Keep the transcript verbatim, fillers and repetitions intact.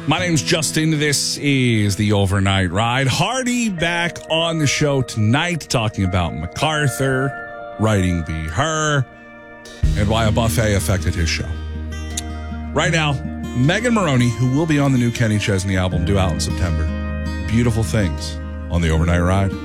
My name's Justin. This is the Overnight Ride. Hardy back on the show tonight talking about MacArthur, Writing Be Her, and why a buffet affected his show. Right now, Megan Moroney, who will be on the new Kenny Chesney album due out in September. Beautiful Things on the Overnight Ride.